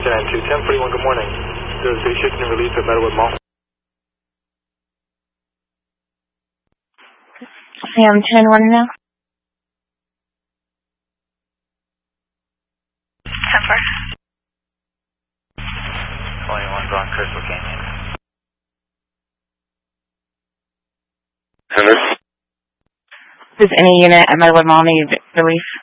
1041, good morning. There's a shift in relief at Meadowwood Mall. Sam 10-1 now. 10-4. 21 going Crystal Canyon. Does any unit at Meadowwood Mall need relief?